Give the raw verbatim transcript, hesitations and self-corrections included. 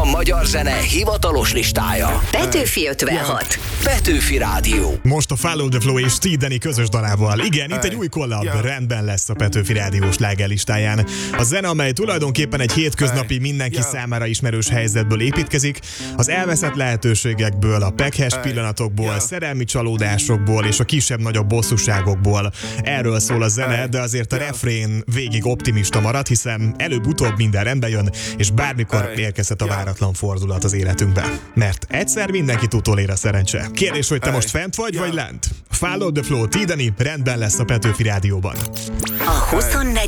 magyar zene hivatalos listája. Petőfi ötvenhat. Petőfi Rádió. Most a Follow the Flow és T-Dani közös dalával. Igen, itt egy új kollab rendben lesz a Petőfi Rádió slágerlistáján. A zene, amely tulajdonképpen egy hétköznapi, mindenki számára ismerős helyzetből építkezik, az elveszett lehetőségekből, a pekhes pillanatokból, szerelmi csalódásokból és a kisebb-nagyobb bosszúságokból. Erről szól a zene, de azért a refrén végig optimista marad, hiszen előbb-utóbb minden rendbe jön, és bármikor érkezhet a váratlan fordulat az életünkbe. Mert egyszer mindenkit utolér a szerencse. Kérdés, hogy te most fent vagy, vagy lent? Follow the Flow, T-Dani rendben lesz a Petőfi Rádióban. A huszonnegy